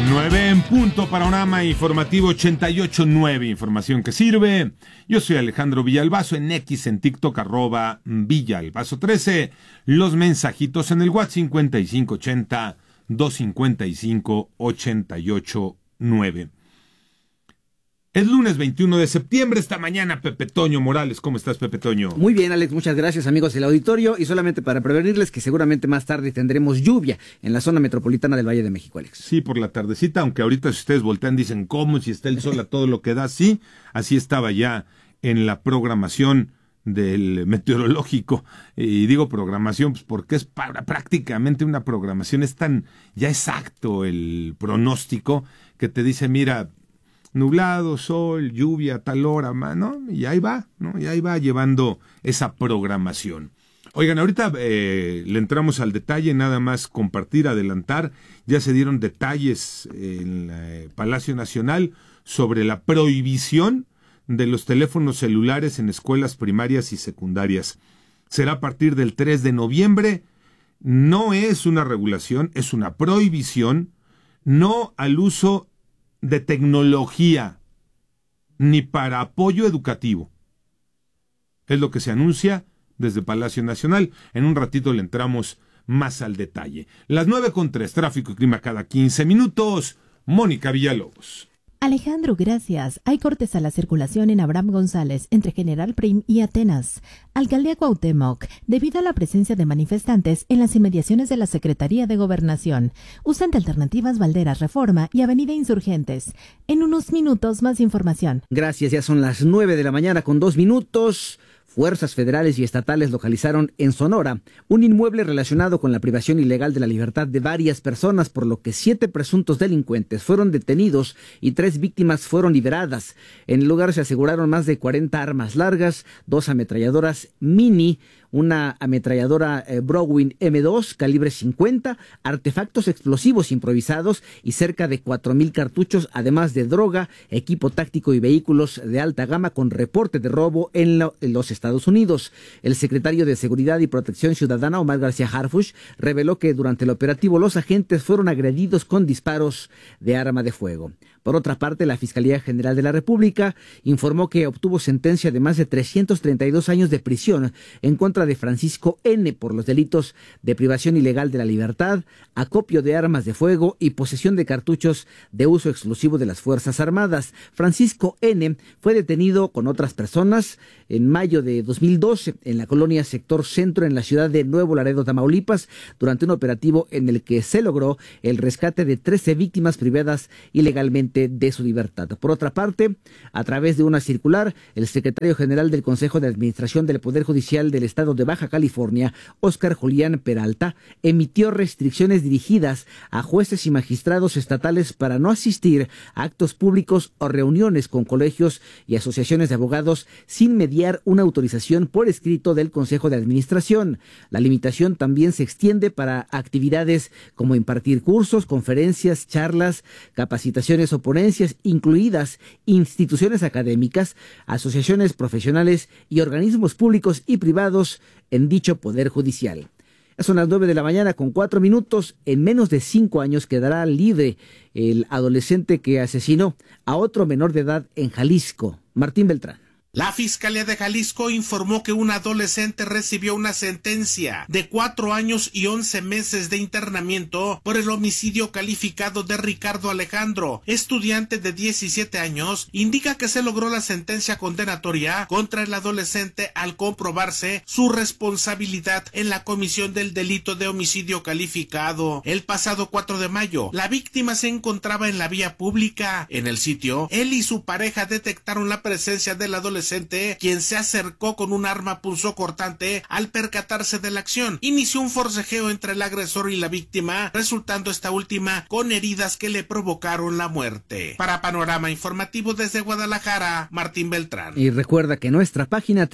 9 en punto, panorama informativo 88.9, información que sirve. Yo soy Alejandro Villalbazo, en X, en TikTok, @Villalbazo13. Los mensajitos en el WhatsApp 5580-255-889. Es lunes 21 de septiembre, esta mañana, Pepe Toño Morales. ¿Cómo estás, Pepe Toño? Muy bien, Alex, muchas gracias, amigos del auditorio. Y solamente para prevenirles que seguramente más tarde tendremos lluvia en la zona metropolitana del Valle de México, Alex. Sí, por la tardecita, aunque ahorita si ustedes voltean dicen, ¿cómo? Si está el sol a todo lo que da, sí. Así estaba ya en la programación del meteorológico. Y digo programación pues porque es prácticamente una programación, es tan ya exacto el pronóstico que te dice, mira, nublado, sol, lluvia, tal hora, ¿no? Y ahí va, ¿no? Y ahí va llevando esa programación. Oigan, ahorita le entramos al detalle, nada más compartir, adelantar. Ya se dieron detalles en el Palacio Nacional sobre la prohibición de los teléfonos celulares en escuelas primarias y secundarias. Será a partir del 3 de noviembre. No es una regulación, es una prohibición, no al uso de tecnología, ni para apoyo educativo. Es lo que se anuncia desde Palacio Nacional. En un ratito le entramos más al detalle. Las 9:03, tráfico y clima cada 15 minutos. Mónica Villalobos. Alejandro, gracias. Hay cortes a la circulación en Abraham González, entre General Prim y Atenas. Alcaldía Cuauhtémoc, debido a la presencia de manifestantes en las inmediaciones de la Secretaría de Gobernación. Usan de alternativas Valderas Reforma y Avenida Insurgentes. En unos minutos, más información. Gracias, ya son las 9 de la mañana con 2 minutos. Fuerzas federales y estatales localizaron en Sonora un inmueble relacionado con la privación ilegal de la libertad de varias personas, por lo que 7 presuntos delincuentes fueron detenidos y 3 víctimas fueron liberadas. En el lugar se aseguraron más de 40 armas largas, 2 ametralladoras mini, una ametralladora Browning M2 calibre 50, artefactos explosivos improvisados y cerca de 4,000 cartuchos, además de droga, equipo táctico y vehículos de alta gama con reporte de robo en los Estados Unidos. El secretario de Seguridad y Protección Ciudadana, Omar García Harfuch, reveló que durante el operativo los agentes fueron agredidos con disparos de arma de fuego. Por otra parte, la Fiscalía General de la República informó que obtuvo sentencia de más de 332 años de prisión en contra de Francisco N. por los delitos de privación ilegal de la libertad, acopio de armas de fuego y posesión de cartuchos de uso exclusivo de las Fuerzas Armadas. Francisco N. fue detenido con otras personas en mayo de 2012 en la colonia Sector Centro en la ciudad de Nuevo Laredo, Tamaulipas, durante un operativo en el que se logró el rescate de 13 víctimas privadas ilegalmente de su libertad. Por otra parte, a través de una circular, el secretario general del Consejo de Administración del Poder Judicial del Estado de Baja California, Óscar Julián Peralta, emitió restricciones dirigidas a jueces y magistrados estatales para no asistir a actos públicos o reuniones con colegios y asociaciones de abogados sin mediar una autorización por escrito del Consejo de Administración. La limitación también se extiende para actividades como impartir cursos, conferencias, charlas, capacitaciones o ponencias, incluidas instituciones académicas, asociaciones profesionales y organismos públicos y privados en dicho Poder Judicial. Son las 9 de la mañana con 4 minutos. En menos de 5 años quedará libre el adolescente que asesinó a otro menor de edad en Jalisco. Martín Beltrán. La Fiscalía de Jalisco informó que un adolescente recibió una sentencia de 4 años y 11 meses de internamiento por el homicidio calificado de Ricardo Alejandro, estudiante de 17 años. Indica que se logró la sentencia condenatoria contra el adolescente al comprobarse su responsabilidad en la comisión del delito de homicidio calificado. El pasado 4 de mayo, la víctima se encontraba en la vía pública. En el sitio, él y su pareja detectaron la presencia del adolescente, quien se acercó con un arma punzocortante. Al percatarse de la acción, inició un forcejeo entre el agresor y la víctima, resultando esta última con heridas que le provocaron la muerte. Para Panorama Informativo desde Guadalajara, Martín Beltrán. Y recuerda que en nuestra página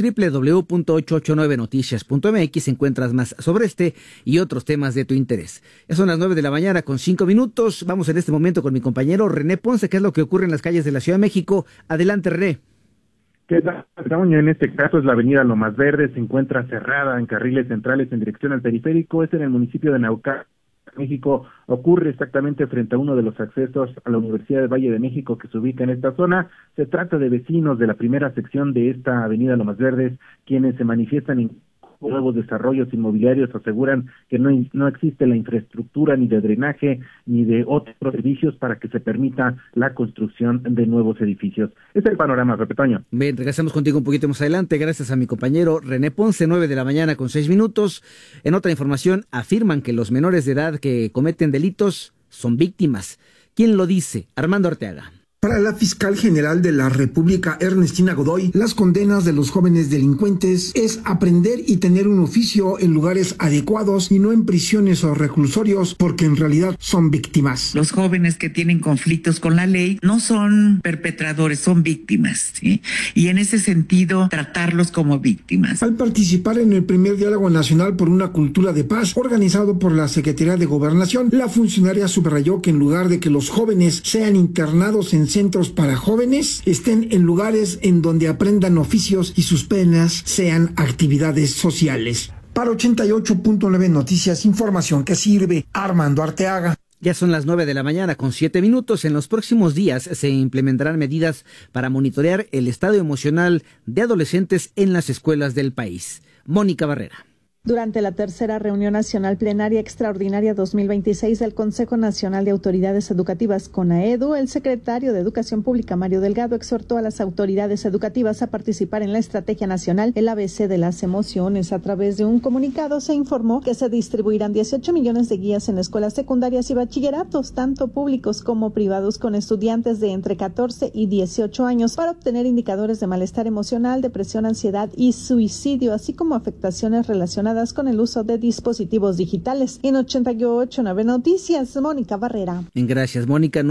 www.889noticias.mx encuentras más sobre este y otros temas de tu interés. Ya son las 9 de la mañana con 5 minutos. Vamos en este momento con mi compañero René Ponce, que es lo que ocurre en las calles de la Ciudad de México. Adelante, René. ¿Qué tal, Toño? En este caso es la avenida Lomas Verdes, se encuentra cerrada en carriles centrales en dirección al periférico, es en el municipio de Naucalpan. México ocurre exactamente frente a uno de los accesos a la Universidad del Valle de México que se ubica en esta zona. Se trata de vecinos de la primera sección de esta avenida Lomas Verdes, quienes se manifiestan en nuevos desarrollos inmobiliarios, aseguran que no existe la infraestructura ni de drenaje ni de otros servicios para que se permita la construcción de nuevos edificios. Este es el panorama, Pepe Toño. Bien, regresamos contigo un poquito más adelante, gracias a mi compañero René Ponce, 9:06 a.m. En otra información, afirman que los menores de edad que cometen delitos son víctimas. ¿Quién lo dice? Armando Arteaga. Para la fiscal general de la República, Ernestina Godoy, las condenas de los jóvenes delincuentes es aprender y tener un oficio en lugares adecuados y no en prisiones o reclusorios, porque en realidad son víctimas. Los jóvenes que tienen conflictos con la ley no son perpetradores, son víctimas, ¿sí? Y en ese sentido, tratarlos como víctimas. Al participar en el primer Diálogo Nacional por una Cultura de Paz, organizado por la Secretaría de Gobernación, la funcionaria subrayó que en lugar de que los jóvenes sean internados en centros para jóvenes, estén en lugares en donde aprendan oficios y sus penas sean actividades sociales. Para 88.9 Noticias, información que sirve. Armando Arteaga. Ya son las 9:07 a.m. En los próximos días se implementarán medidas para monitorear el estado emocional de adolescentes en las escuelas del país. Mónica Barrera. Durante la tercera reunión nacional plenaria extraordinaria 2026 del Consejo Nacional de Autoridades Educativas CONAEDU, el secretario de Educación Pública Mario Delgado exhortó a las autoridades educativas a participar en la estrategia nacional El ABC de las emociones. A través de un comunicado se informó que se distribuirán 18 millones de guías en escuelas secundarias y bachilleratos, tanto públicos como privados, con estudiantes de entre 14 y 18 años para obtener indicadores de malestar emocional, depresión, ansiedad y suicidio, así como afectaciones relacionadas con el uso de dispositivos digitales. En 88.9 Noticias, Mónica Barrera. Gracias, Mónica.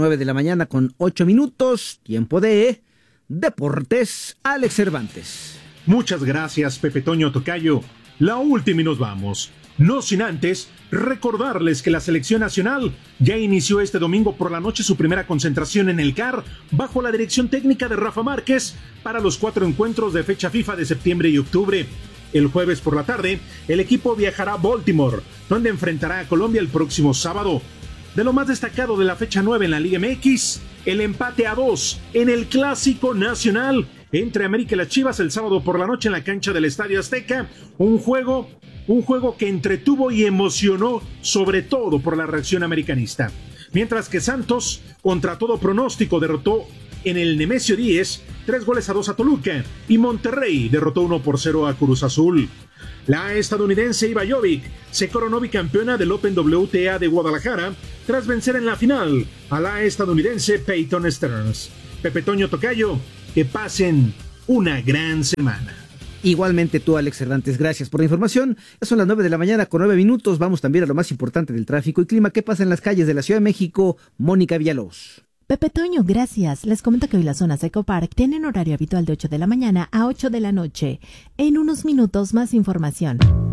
9:08 a.m. Tiempo de Deportes. Alex Cervantes. Muchas gracias, Pepe Toño Tocayo. La última y nos vamos. No sin antes recordarles que la selección nacional ya inició este domingo por la noche su primera concentración en el CAR bajo la dirección técnica de Rafa Márquez para los 4 encuentros de fecha FIFA de septiembre y octubre. El jueves por la tarde, el equipo viajará a Baltimore, donde enfrentará a Colombia el próximo sábado. De lo más destacado de la fecha 9 en la Liga MX, el empate a 2 en el Clásico Nacional entre América y las Chivas el sábado por la noche en la cancha del Estadio Azteca. Un juego que entretuvo y emocionó, sobre todo por la reacción americanista. Mientras que Santos, contra todo pronóstico, derrotó en el Nemesio 10, 3-2 a Toluca, y Monterrey derrotó 1-0 a Cruz Azul. La estadounidense Iva Jovic se coronó bicampeona del Open WTA de Guadalajara tras vencer en la final a la estadounidense Peyton Stearns. Pepe Toño Tocayo, que pasen una gran semana. Igualmente tú, Alex Cervantes, gracias por la información. Ya son las 9:09 a.m. Vamos también a lo más importante del tráfico y clima. ¿Qué pasa en las calles de la Ciudad de México? Mónica Villalobos. Pepe Toño, gracias. Les comento que hoy las zonas de Ecopark tienen horario habitual de 8 de la mañana a 8 de la noche. En unos minutos más información.